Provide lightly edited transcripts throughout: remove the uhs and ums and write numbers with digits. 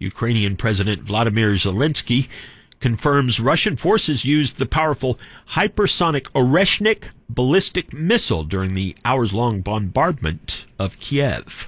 Ukrainian President Vladimir Zelensky confirms Russian forces used the powerful hypersonic Oreshnik ballistic missile during the hours-long bombardment of Kiev.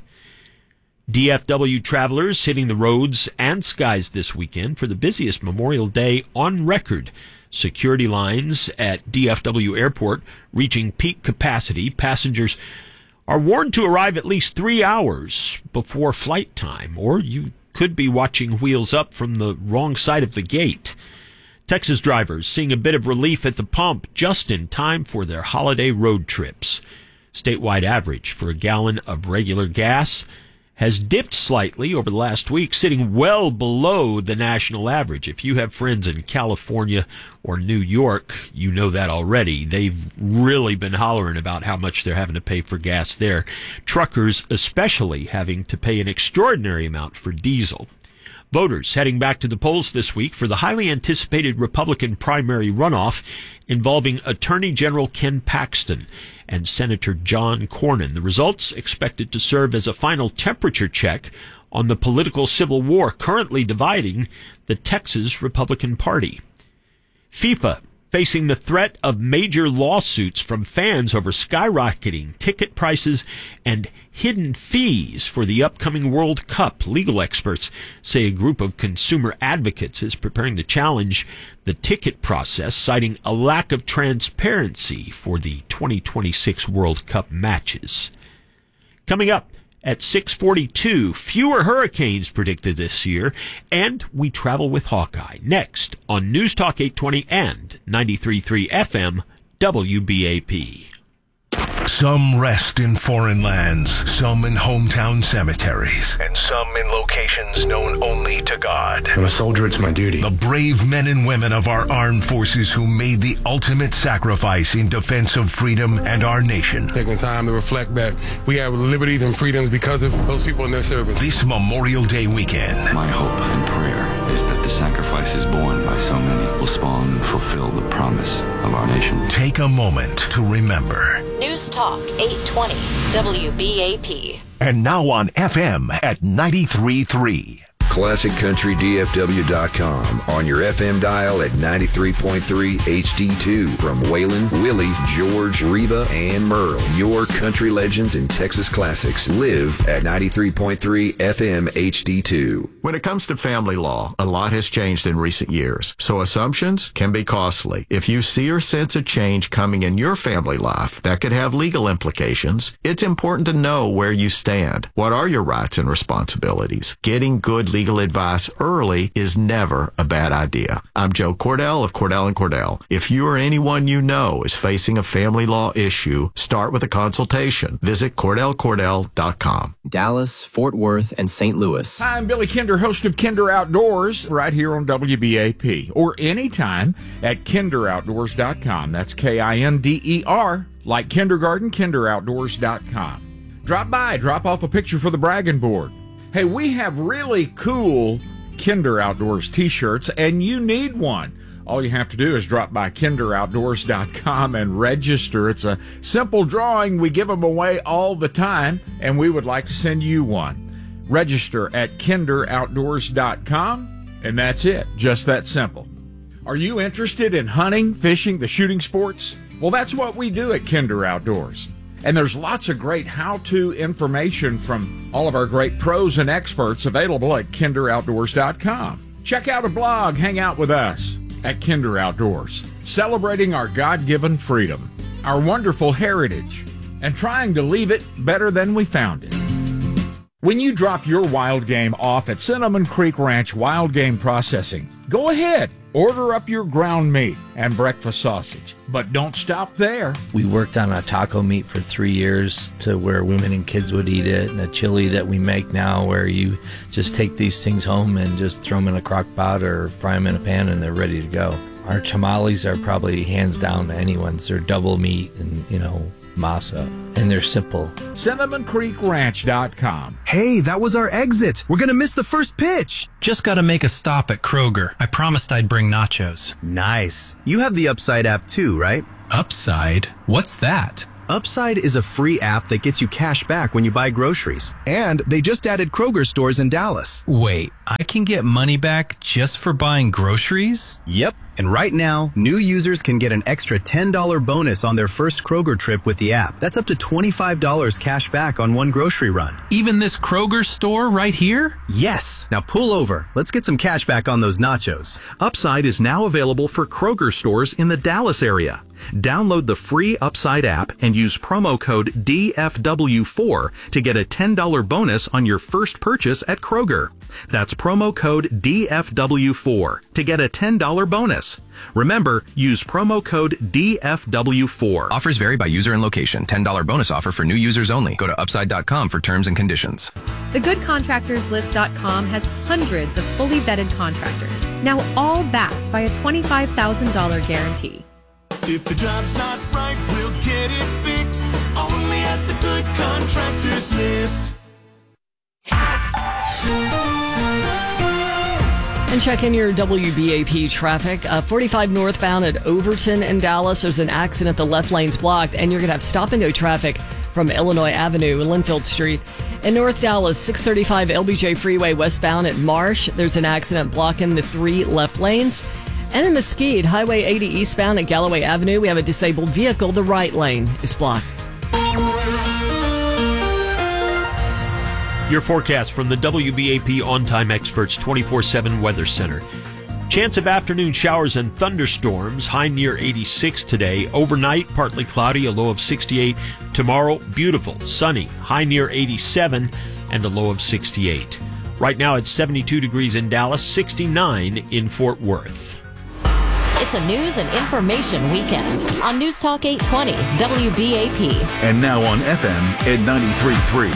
DFW travelers hitting the roads and skies this weekend for the busiest Memorial Day on record. Security lines at DFW Airport reaching peak capacity. Passengers are warned to arrive at least 3 hours before flight time, or you could be watching Wheels Up from the wrong side of the gate. Texas drivers seeing a bit of relief at the pump just in time for their holiday road trips. Statewide average for a gallon of regular gas has dipped slightly over the last week, sitting well below the national average. If you have friends in California or New York, you know that already. They've really been hollering about how much they're having to pay for gas there. Truckers especially having to pay an extraordinary amount for diesel. Voters heading back to the polls this week for the highly anticipated Republican primary runoff involving Attorney General Ken Paxton and Senator John Cornyn. The results expected to serve as a final temperature check on the political civil war currently dividing the Texas Republican Party. FIFA facing the threat of major lawsuits from fans over skyrocketing ticket prices and hidden fees for the upcoming World Cup. Legal experts say a group of consumer advocates is preparing to challenge the ticket process, citing a lack of transparency for the 2026 World Cup matches. Coming up at 6:42, fewer hurricanes predicted this year, and we travel with Hawkeye. Next on News Talk 820 and 93.3 FM WBAP. Some rest in foreign lands, some in hometown cemeteries, and some in locations known only to God. I'm a soldier, it's my duty. The brave men and women of our armed forces who made the ultimate sacrifice in defense of freedom and our nation. Taking time to reflect that we have liberties and freedoms because of those people in their service. This Memorial Day weekend. My hope and prayer is that the sacrifices borne by so many will spawn and fulfill the promise of our nation. Take a moment to remember. News Talk 820 WBAP. And now on FM at 93.3. ClassicCountryDFW.com on your FM dial at 93.3 HD2 from Waylon, Willie, George, Reba, and Merle. Your country legends and Texas classics live at 93.3 FM HD2. When it comes to family law, a lot has changed in recent years, so assumptions can be costly. If you see or sense a change coming in your family life that could have legal implications, it's important to know where you stand. What are your rights and responsibilities? Getting good legal advice early is never a bad idea. I'm Joe Cordell of Cordell & Cordell. If you or anyone you know is facing a family law issue, start with a consultation. Visit CordellCordell.com. Dallas, Fort Worth, and St. Louis. Hi, I'm Billy Kinder, host of Kinder Outdoors, right here on WBAP, or anytime at KinderOutdoors.com. That's KINDER, like kindergarten, KinderOutdoors.com. Drop by, drop off a picture for the bragging board. Hey, we have really cool Kinder Outdoors t-shirts, and you need one. All you have to do is drop by KinderOutdoors.com and register. It's a simple drawing. We give them away all the time, and we would like to send you one. Register at KinderOutdoors.com, and that's it. Just that simple. Are you interested in hunting, fishing, the shooting sports? Well, that's what we do at Kinder Outdoors. And there's lots of great how-to information from all of our great pros and experts available at KinderOutdoors.com. Check out a blog, hang out with us at Kinder Outdoors, celebrating our God-given freedom, our wonderful heritage, and trying to leave it better than we found it. When you drop your wild game off at Cinnamon Creek Ranch Wild Game Processing, go ahead, order up your ground meat and breakfast sausage. But don't stop there. We worked on a taco meat for 3 years to where women and kids would eat it, and a chili that we make now where you just take these things home and just throw them in a crock pot or fry them in a pan and they're ready to go. Our tamales are probably hands down anyone's. They're double meat and, masa, and they're simple. CinnamonCreekRanch.com. Hey, that was our exit. We're going to miss the first pitch. Just got to make a stop at Kroger. I promised I'd bring nachos. Nice. You have the Upside app too, right? Upside? What's that? Upside is a free app that gets you cash back when you buy groceries. And they just added Kroger stores in Dallas. Wait, I can get money back just for buying groceries? Yep. And right now, new users can get an extra $10 bonus on their first Kroger trip with the app. That's up to $25 cash back on one grocery run. Even this Kroger store right here? Yes. Now pull over. Let's get some cash back on those nachos. Upside is now available for Kroger stores in the Dallas area. Download the free Upside app and use promo code DFW4 to get a $10 bonus on your first purchase at Kroger. That's promo code DFW4 to get a $10 bonus. Remember, use promo code DFW4. Offers vary by user and location. $10 bonus offer for new users only. Go to upside.com for terms and conditions. TheGoodContractorsList.com has hundreds of fully vetted contractors, now all backed by a $25,000 guarantee. If the job's not right, we'll get it fixed. Only at the Good Contractors List. And check in your WBAP traffic. 45 northbound at Overton in Dallas. There's an accident. The left lane's blocked, and you're going to have stop-and-go traffic from Illinois Avenue and Linfield Street. In North Dallas, 635 LBJ Freeway westbound at Marsh. There's an accident blocking the 3 left lanes. And in Mesquite, Highway 80 eastbound at Galloway Avenue, we have a disabled vehicle. The right lane is blocked. Your forecast from the WBAP On-Time Experts 24/7 Weather Center. Chance of afternoon showers and thunderstorms, high near 86 today. Overnight, partly cloudy, a low of 68. Tomorrow, beautiful, sunny, high near 87 and a low of 68. Right now, it's 72 degrees in Dallas, 69 in Fort Worth. It's a news and information weekend on News Talk 820 WBAP. And now on FM at 93.3.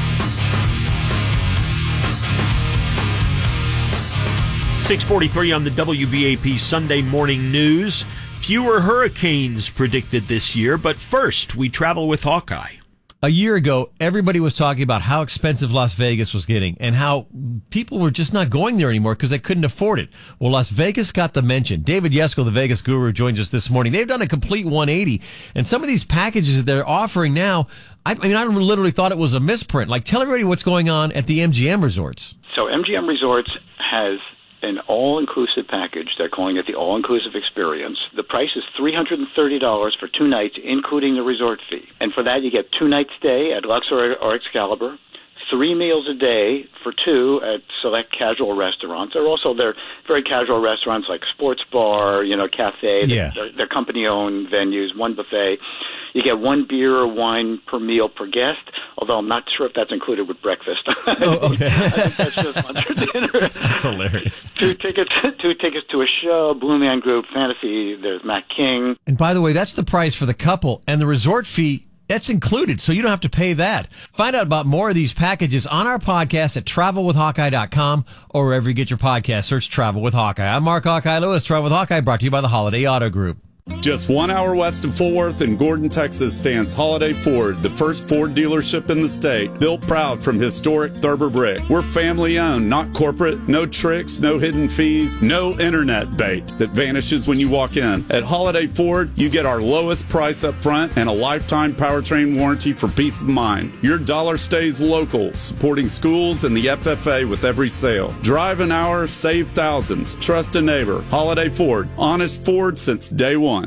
.43 on the WBAP Sunday Morning News. Fewer hurricanes predicted this year, but first we travel with Hawkeye. A year ago, everybody was talking about how expensive Las Vegas was getting and how people were just not going there anymore because they couldn't afford it. Well, Las Vegas got the mention. David Yesko, the Vegas guru, joins us this morning. They've done a complete 180, and some of these packages that they're offering now, I literally thought it was a misprint. Like, tell everybody what's going on at the MGM Resorts. So MGM Resorts has an all-inclusive package. They're calling it the all-inclusive experience. The price is $330 for 2 nights, including the resort fee. And for that, you get 2 nights stay at Luxor or Excalibur, 3 meals a day for 2 at select casual restaurants. They're very casual restaurants like Sports Bar, cafe. Yeah. They're company-owned venues, 1 buffet. You get 1 beer or wine per meal per guest, although I'm not sure if that's included with breakfast. Oh, okay. I think that's just lunch or dinner. That's hilarious. 2 tickets to a show, Blue Man Group, Fantasy, there's Matt King. And by the way, that's the price for the couple, and the resort fee, that's included, so you don't have to pay that. Find out about more of these packages on our podcast at travelwithhawkeye.com or wherever you get your podcast. Search Travel with Hawkeye. I'm Mark Hawkeye Lewis. Travel with Hawkeye brought to you by the Holiday Auto Group. Just 1 hour west of Fort Worth in Gordon, Texas stands Holiday Ford, the first Ford dealership in the state, built proud from historic Thurber brick. We're family owned, not corporate, no tricks, no hidden fees, no internet bait that vanishes when you walk in. At Holiday Ford, you get our lowest price up front and a lifetime powertrain warranty for peace of mind. Your dollar stays local, supporting schools and the FFA with every sale. Drive an hour, save thousands. Trust a neighbor. Holiday Ford, honest Ford since day one.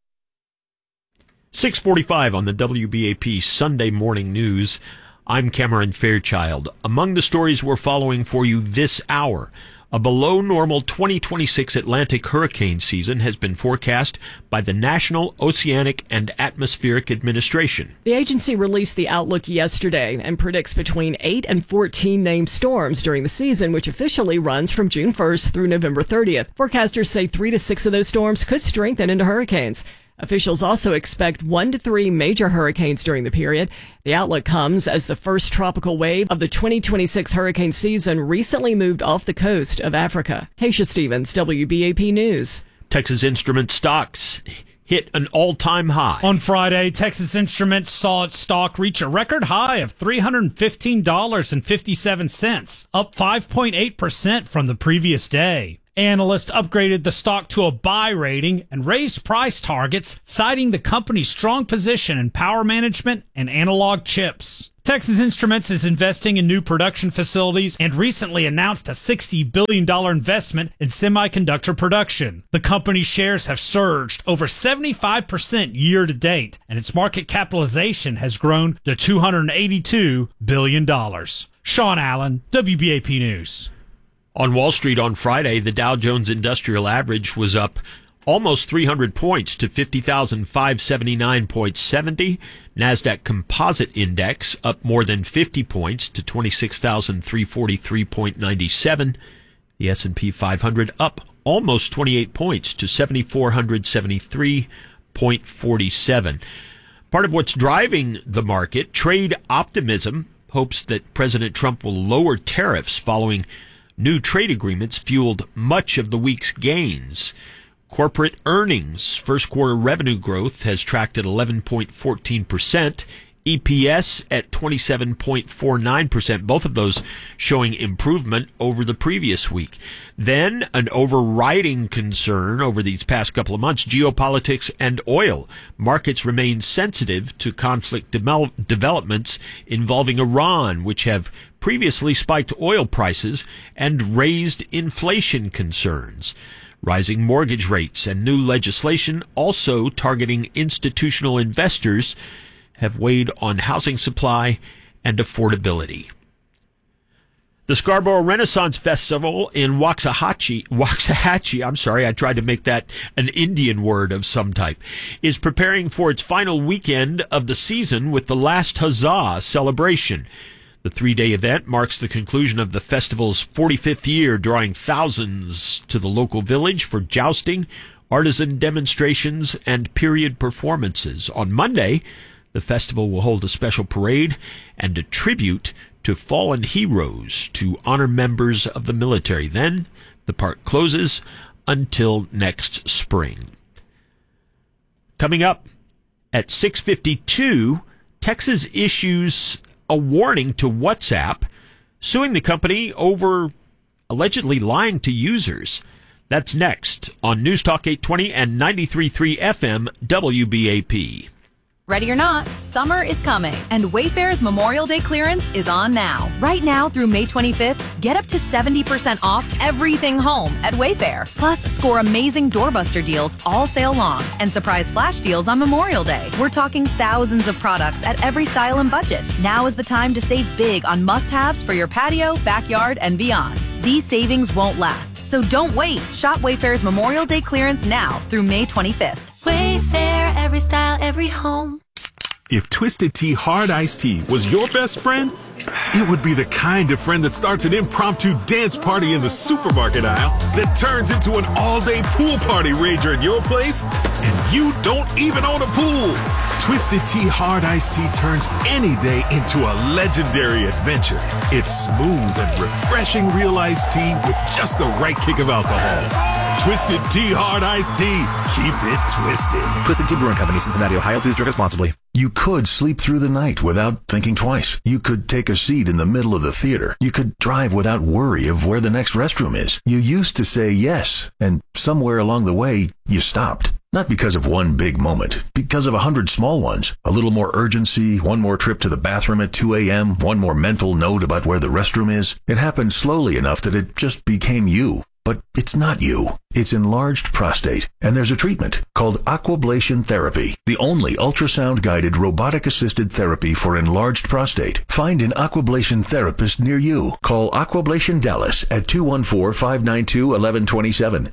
6:45 on the WBAP Sunday Morning News. I'm Cameron Fairchild. Among the stories we're following for you this hour, a below-normal 2026 Atlantic hurricane season has been forecast by the National Oceanic and Atmospheric Administration. The agency released the outlook yesterday and predicts between 8 and 14 named storms during the season, which officially runs from June 1st through November 30th. Forecasters say 3 to 6 of those storms could strengthen into hurricanes. Officials also expect 1 to 3 major hurricanes during the period. The outlook comes as the first tropical wave of the 2026 hurricane season recently moved off the coast of Africa. Tasha Stevens, WBAP News. Texas Instruments stocks hit an all-time high. On Friday, Texas Instruments saw its stock reach a record high of $315.57, up 5.8% from the previous day. Analysts upgraded the stock to a buy rating and raised price targets, citing the company's strong position in power management and analog chips. Texas Instruments is investing in new production facilities and recently announced a $60 billion investment in semiconductor production. The company's shares have surged over 75% year to date, and its market capitalization has grown to $282 billion. Sean Allen, WBAP News. On Wall Street on Friday, the Dow Jones Industrial Average was up almost 300 points to 50,579.70. NASDAQ Composite Index up more than 50 points to 26,343.97. The S&P 500 up almost 28 points to 7,473.47. Part of what's driving the market, trade optimism, hopes that President Trump will lower tariffs following new trade agreements fueled much of the week's gains. Corporate earnings, first quarter revenue growth has tracked at 11.14%, EPS at 27.49%, both of those showing improvement over the previous week. Then an overriding concern over these past couple of months, geopolitics and oil. Markets remain sensitive to conflict developments involving Iran, which have previously spiked oil prices and raised inflation concerns. Rising mortgage rates and new legislation also targeting institutional investors have weighed on housing supply and affordability. The Scarborough Renaissance Festival in Waxahachie, I tried to make that an Indian word of some type, is preparing for its final weekend of the season with the Last Huzzah celebration. The 3-day event marks the conclusion of the festival's 45th year, drawing thousands to the local village for jousting, artisan demonstrations, and period performances. On Monday, the festival will hold a special parade and a tribute to fallen heroes to honor members of the military. Then, the park closes until next spring. Coming up at 6:52, Texas issues a warning to WhatsApp, suing the company over allegedly lying to users. That's next on News Talk 820 and 93.3 FM WBAP. Ready or not, summer is coming, and Wayfair's Memorial Day clearance is on now. Right now through May 25th, get up to 70% off everything home at Wayfair. Plus, score amazing doorbuster deals all sale long and surprise flash deals on Memorial Day. We're talking thousands of products at every style and budget. Now is the time to save big on must-haves for your patio, backyard, and beyond. These savings won't last, so don't wait. Shop Wayfair's Memorial Day clearance now through May 25th. Wayfair, every style, every home. If Twisted Tea Hard Iced Tea was your best friend, it would be the kind of friend that starts an impromptu dance party in the supermarket aisle that turns into an all-day pool party rager at your place, and you don't even own a pool. Twisted Tea Hard Iced Tea turns any day into a legendary adventure. It's smooth and refreshing real iced tea with just the right kick of alcohol. Twisted Tea Hard Iced Tea. Keep it twisted. Twisted Tea Brewing Company, Cincinnati, Ohio. Please drink responsibly. You could sleep through the night without thinking twice. You could take a seat in the middle of the theater. You could drive without worry of where the next restroom is. You used to say yes, and somewhere along the way, you stopped. Not because of one big moment, because of 100 small ones. A little more urgency, one more trip to the bathroom at 2 a.m., one more mental note about where the restroom is. It happened slowly enough that it just became you. But it's not you. It's enlarged prostate, and there's a treatment called Aquablation Therapy, the only ultrasound-guided robotic-assisted therapy for enlarged prostate. Find an Aquablation therapist near you. Call Aquablation Dallas at 214-592-1127.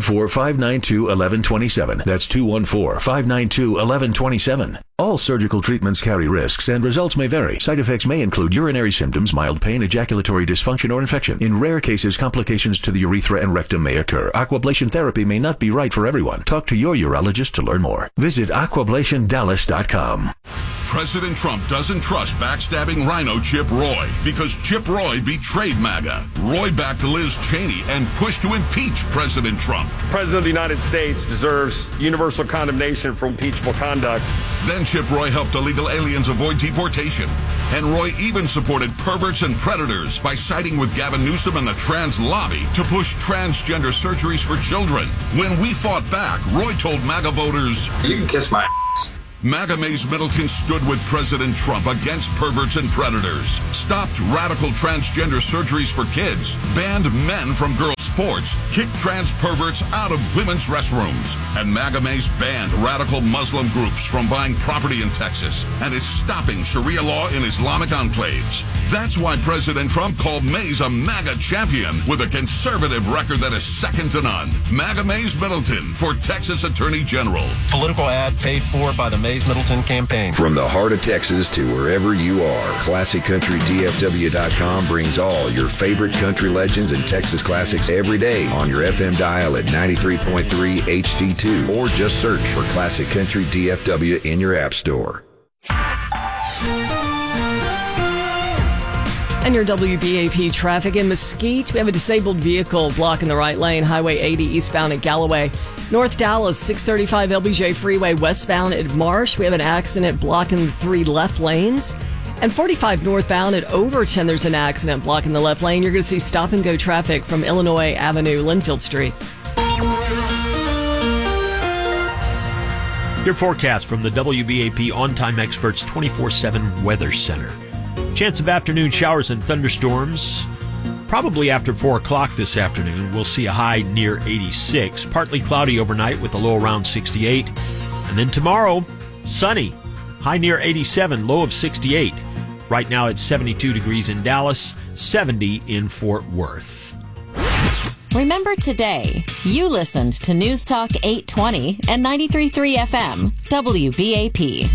214-592-1127. That's 214-592-1127. All surgical treatments carry risks, and results may vary. Side effects may include urinary symptoms, mild pain, ejaculatory dysfunction, or infection. In rare cases, complications to the urethra and rectum may occur. Aquablation therapy may not be right for everyone. Talk to your urologist to learn more. Visit aquablationdallas.com. President Trump doesn't trust backstabbing rhino Chip Roy because Chip Roy betrayed MAGA. Roy backed Liz Cheney and pushed to impeach President Trump. The President of the United States deserves universal condemnation for impeachable conduct. Then Chip Roy helped illegal aliens avoid deportation. And Roy even supported perverts and predators by siding with Gavin Newsom and the trans lobby to push transgender surgeries for children. When we fought back, Roy told MAGA voters, "You can kiss my ass." MAGA Mays Middleton stood with President Trump against perverts and predators, stopped radical transgender surgeries for kids, banned men from girls' sports, kicked trans perverts out of women's restrooms, and MAGA Mays banned radical Muslim groups from buying property in Texas and is stopping Sharia law in Islamic enclaves. That's why President Trump called Mays a MAGA champion with a conservative record that is second to none. MAGA Mays Middleton for Texas Attorney General. Political ad paid for by the Mays Middleton campaign. From the heart of Texas to wherever you are, ClassicCountryDFW.com brings all your favorite country legends and Texas classics every day on your FM dial at 93.3 HD2, or just search for Classic Country DFW in your app store. And your WBAP traffic in Mesquite. We have a disabled vehicle blocking the right lane, Highway 80 eastbound at Galloway. North Dallas, 635 LBJ Freeway westbound at Marsh. We have an accident blocking the 3 left lanes. And 45 northbound at Overton, there's an accident blocking the left lane. You're going to see stop-and-go traffic from Illinois Avenue, Linfield Street. Your forecast from the WBAP On-Time Experts 24/7 Weather Center. Chance of afternoon showers and thunderstorms. Probably after 4 o'clock this afternoon. We'll see a high near 86. Partly cloudy overnight with a low around 68. And then tomorrow, sunny. High near 87, low of 68. Right now it's 72 degrees in Dallas, 70 in Fort Worth. Remember today, you listened to News Talk 820 and 93.3 FM, WBAP.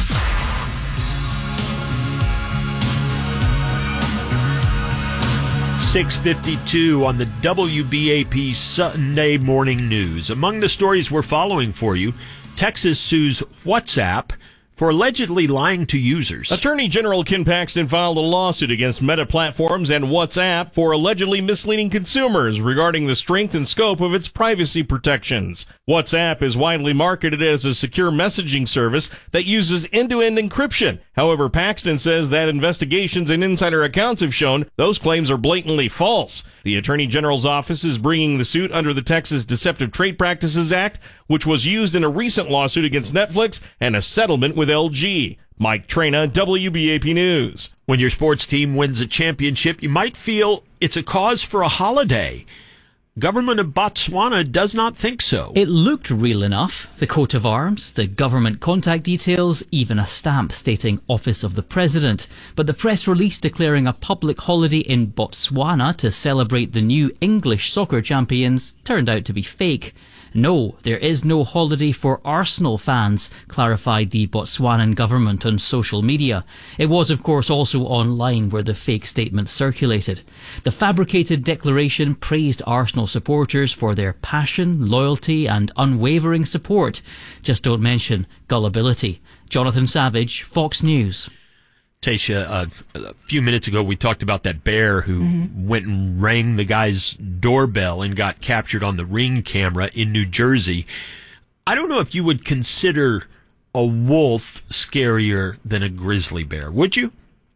.652 on the WBAP Sunday Morning News. Among the stories we're following for you, Texas sues WhatsApp for allegedly lying to users. Attorney General Ken Paxton filed a lawsuit against Meta Platforms and WhatsApp for allegedly misleading consumers regarding the strength and scope of its privacy protections. WhatsApp is widely marketed as a secure messaging service that uses end-to-end encryption. However, Paxton says that investigations and insider accounts have shown those claims are blatantly false. The Attorney General's office is bringing the suit under the Texas Deceptive Trade Practices Act, which was used in a recent lawsuit against Netflix and a settlement with LG. Mike Trena, WBAP News. When your sports team wins a championship, you might feel it's a cause for a holiday. Government of Botswana does not think so. It looked real enough. The coat of arms, the government contact details, even a stamp stating Office of the President. But the press release declaring a public holiday in Botswana to celebrate the new English soccer champions turned out to be fake. No, there is no holiday for Arsenal fans, clarified the Botswanan government on social media. It was, of course, also online where the fake statement circulated. The fabricated declaration praised Arsenal supporters for their passion, loyalty and unwavering support. Just don't mention gullibility. Jonathan Savage, Fox News. Tasha, a few minutes ago we talked about that bear who went and rang the guy's doorbell and got captured on the Ring camera in New Jersey. I don't know if you would consider a wolf scarier than a grizzly bear, would you?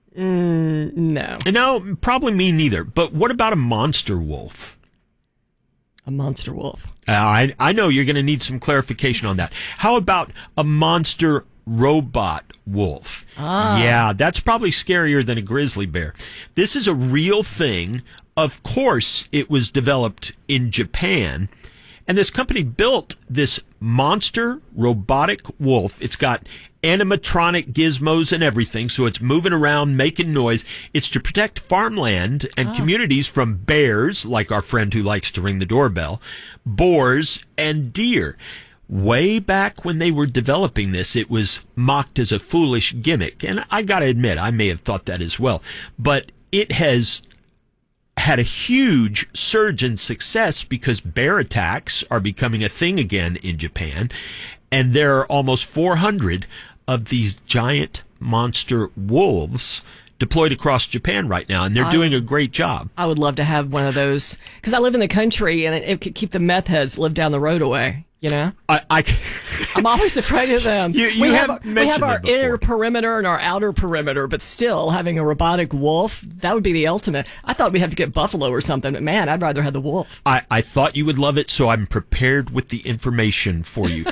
No. No, probably me neither. But what about a monster wolf? A monster wolf. I know you're going to need some clarification on that. How about a monster robot wolf? Yeah, that's probably scarier than a grizzly bear. This is a real thing. Of course, it was developed in Japan. And this company built this monster robotic wolf. It's got animatronic gizmos and everything, so it's moving around, making noise. It's to protect farmland and communities from bears, like our friend who likes to ring the doorbell, boars, and deer. Way back when they were developing this, it was mocked as a foolish gimmick. And I got to admit, I may have thought that as well. But it has had a huge surge in success because bear attacks are becoming a thing again in Japan. And there are almost 400 of these giant monster wolves deployed across Japan right now, and they're doing a great job. I would love to have one of those because I live in the country and it could keep the meth heads live down the road away. You know, I'm always afraid of them. We have our inner perimeter and our outer perimeter, but still having a robotic wolf, that would be the ultimate. I thought we'd have to get buffalo or something, but man, I'd rather have the wolf. I thought you would love it, so I'm prepared with the information for you.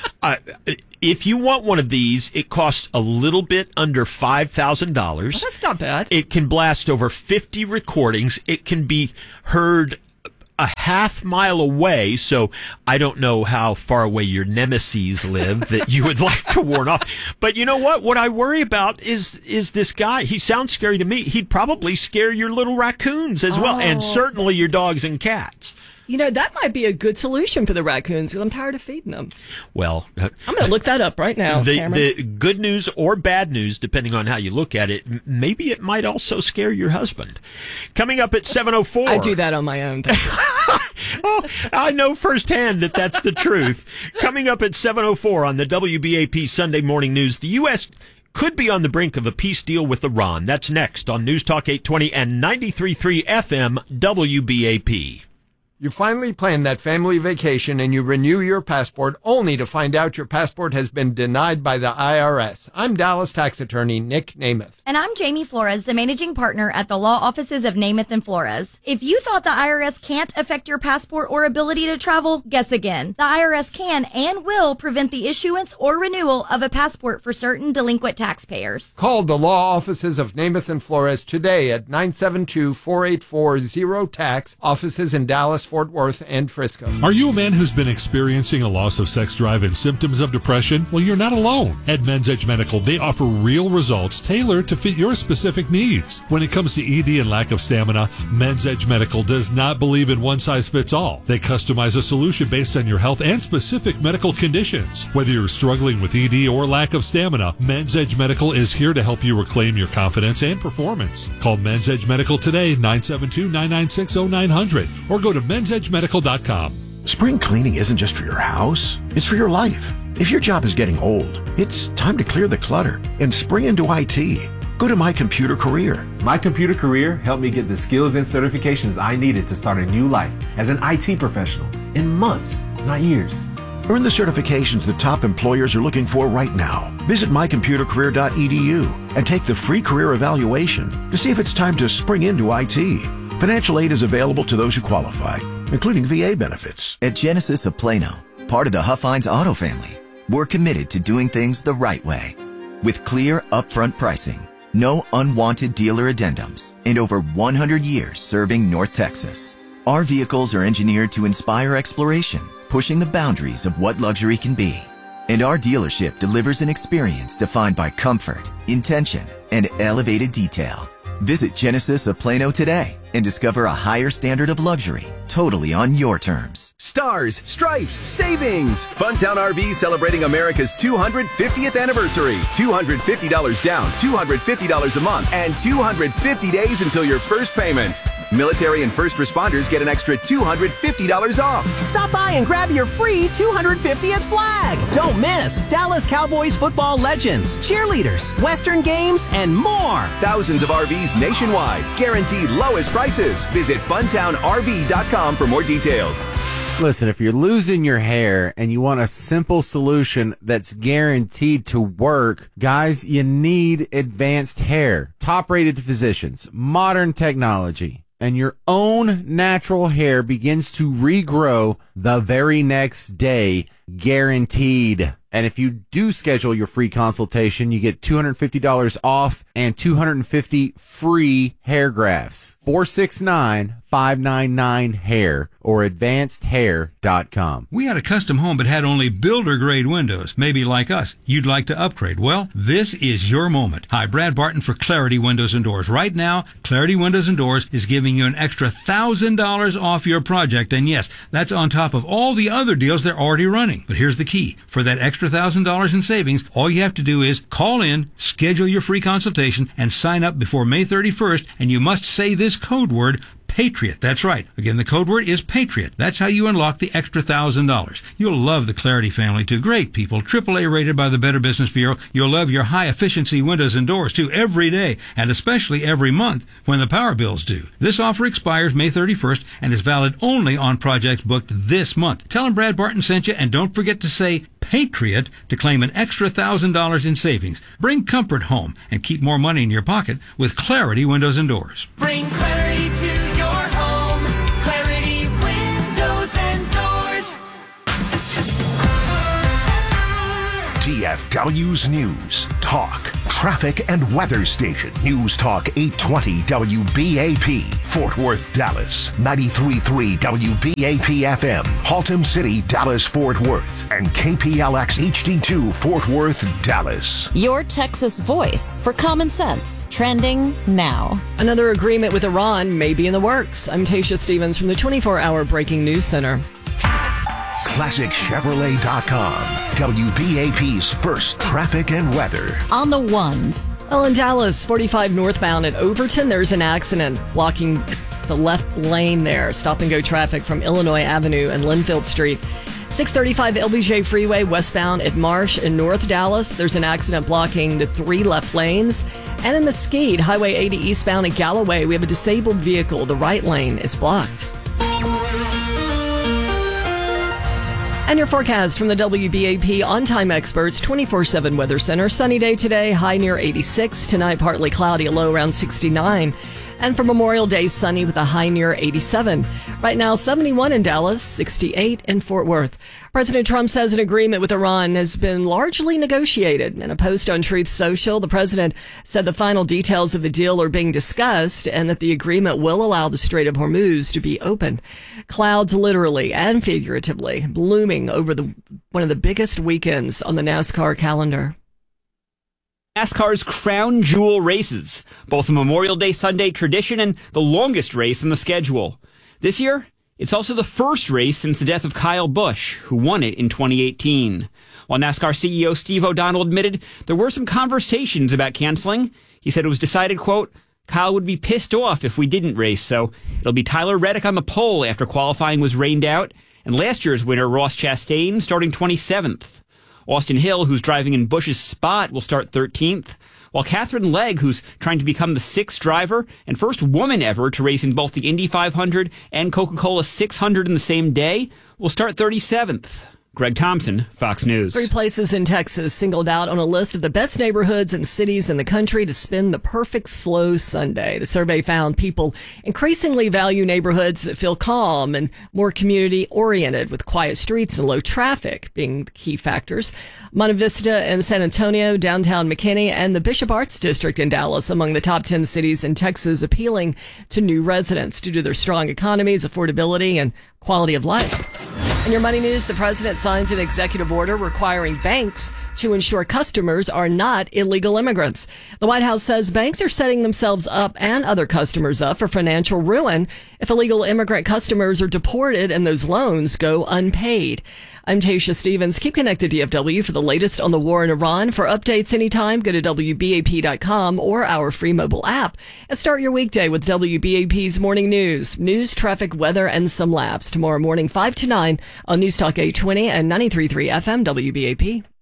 If you want one of these, it costs a little bit under $5,000. Well, that's not bad. It can blast over 50 recordings. It can be heard a half mile away, so I don't know how far away your nemesis live that you would like to warn off. But you know what? What I worry about is this guy. He sounds scary to me. He'd probably scare your little raccoons as well, and certainly your dogs and cats. You know, that might be a good solution for the raccoons because I'm tired of feeding them. Well, I'm going to look that up right now. The good news or bad news, depending on how you look at it, maybe it might also scare your husband. Coming up at 7:04. I do that on my own. Oh, I know firsthand that that's the truth. Coming up at 7:04 on the WBAP Sunday Morning News, the U.S. could be on the brink of a peace deal with Iran. That's next on News Talk 820 and 93.3 FM WBAP. You finally plan that family vacation and you renew your passport only to find out your passport has been denied by the IRS. I'm Dallas tax attorney Nick Namath. And I'm Jamie Flores, the managing partner at the law offices of Namath and Flores. If you thought the IRS can't affect your passport or ability to travel, guess again. The IRS can and will prevent the issuance or renewal of a passport for certain delinquent taxpayers. Call the law offices of Namath and Flores today at 972-484-0TAX, offices in Dallas, Fort Worth, and Frisco. Are you a man who's been experiencing a loss of sex drive and symptoms of depression? Well, you're not alone. At Men's Edge Medical, they offer real results tailored to fit your specific needs. When it comes to ED and lack of stamina, Men's Edge Medical does not believe in one size fits all. They customize a solution based on your health and specific medical conditions. Whether you're struggling with ED or lack of stamina, Men's Edge Medical is here to help you reclaim your confidence and performance. Call Men's Edge Medical today, 972-996-0900, or go to mensedgemedical.com. Spring cleaning isn't just for your house, it's for your life. If your job is getting old, it's time to clear the clutter and spring into IT. Go to My Computer Career. My Computer Career helped me get the skills and certifications I needed to start a new life as an IT professional in months, not years. Earn the certifications the top employers are looking for right now. Visit mycomputercareer.edu and take the free career evaluation to see if it's time to spring into IT. Financial aid is available to those who qualify, including VA benefits. At Genesis of Plano, part of the Huffines Auto family, we're committed to doing things the right way. With clear, upfront pricing, no unwanted dealer addendums, and over 100 years serving North Texas. Our vehicles are engineered to inspire exploration, pushing the boundaries of what luxury can be. And our dealership delivers an experience defined by comfort, intention, and elevated detail. Visit Genesis of Plano today and discover a higher standard of luxury, totally on your terms. Stars, stripes, savings! Funtown RV celebrating America's 250th anniversary. $250 down, $250 a month, and 250 days until your first payment. Military and first responders get an extra $250 off. Stop by and grab your free 250th flag. Don't miss Dallas Cowboys football legends, cheerleaders, Western games, and more. Thousands of RVs nationwide. Guaranteed lowest prices. Visit funtownrv.com for more details. Listen, if you're losing your hair and you want a simple solution that's guaranteed to work, guys, you need Advanced Hair. Top-rated physicians, modern technology, and your own natural hair begins to regrow the very next day, guaranteed. And if you do schedule your free consultation, you get $250 off and 250 free hair grafts. 469-599-HAIR or advancedhair.com. We had a custom home but had only builder-grade windows. Maybe like us, you'd like to upgrade. Well, this is your moment. Hi, Brad Barton for Clarity Windows and Doors. Right now, Clarity Windows and Doors is giving you an extra $1,000 off your project. And yes, that's on top of all the other deals they're already running. But here's the key. For that extra $1,000 in savings, all you have to do is call in, schedule your free consultation, and sign up before May 31st, and you must say this code word, Patriot. That's right. Again, the code word is Patriot. That's how you unlock the extra $1,000. You'll love the Clarity family, too. Great people. AAA rated by the Better Business Bureau. You'll love your high-efficiency windows and doors, too, every day, and especially every month when the power bills do. This offer expires May 31st and is valid only on projects booked this month. Tell them Brad Barton sent you, and don't forget to say Patriot to claim an extra $1,000 in savings. Bring comfort home and keep more money in your pocket with Clarity Windows and Doors. Bring clarity to your home. Clarity Windows and Doors. DFW's News, Talk, Traffic and Weather Station. News Talk 820 WBAP, Fort Worth, Dallas. 93.3 WBAP FM, Haltom City, Dallas, Fort Worth. And KPLX HD2, Fort Worth, Dallas. Your Texas voice for common sense. Trending now. Another agreement with Iran may be in the works. I'm Tasha Stevens from the 24-hour Breaking News Center. ClassicChevrolet.com. WBAP's first traffic and weather. On the ones. Well, in Dallas, 45 northbound at Overton, there's an accident blocking the left lane there. Stop and go traffic from Illinois Avenue and Linfield Street. 635 LBJ Freeway westbound at Marsh in North Dallas. There's an accident blocking the 3 left lanes. And in Mesquite, Highway 80 eastbound at Galloway, we have a disabled vehicle. The right lane is blocked. And your forecast from the WBAP On-Time Experts 24/7 Weather Center. Sunny day today, high near 86. Tonight, partly cloudy, a low around 69. And for Memorial Day, sunny with a high near 87. Right now, 71 in Dallas, 68 in Fort Worth. President Trump says an agreement with Iran has been largely negotiated. In a post on Truth Social, the president said the final details of the deal are being discussed and that the agreement will allow the Strait of Hormuz to be open. Clouds literally and figuratively looming over one of the biggest weekends on the NASCAR calendar. NASCAR's crown jewel races, both a Memorial Day Sunday tradition and the longest race in the schedule. This year, it's also the first race since the death of Kyle Busch, who won it in 2018. While NASCAR CEO Steve O'Donnell admitted there were some conversations about canceling, he said it was decided, quote, Kyle would be pissed off if we didn't race, so it'll be Tyler Reddick on the pole after qualifying was rained out, and last year's winner, Ross Chastain, starting 27th. Austin Hill, who's driving in Busch's spot, will start 13th, while Catherine Legg, who's trying to become the 6th driver and first woman ever to race in both the Indy 500 and Coca-Cola 600 in the same day, will start 37th. Greg Thompson, Fox News. 3 places in Texas singled out on a list of the best neighborhoods and cities in the country to spend the perfect slow Sunday. The survey found people increasingly value neighborhoods that feel calm and more community-oriented, with quiet streets and low traffic being the key factors. Monte Vista and San Antonio, downtown McKinney, and the Bishop Arts District in Dallas among the top 10 cities in Texas appealing to new residents due to their strong economies, affordability, and quality of life. In your money news, the president signs an executive order requiring banks to ensure customers are not illegal immigrants. The White House says banks are setting themselves up and other customers up for financial ruin if illegal immigrant customers are deported and those loans go unpaid. I'm Tasha Stevens. Keep connected to DFW for the latest on the war in Iran. For updates anytime, go to WBAP.com or our free mobile app and start your weekday with WBAP's Morning News. News, traffic, weather, and some laps. Tomorrow morning, 5 to 9 on News Talk 820 and 93.3 FM WBAP.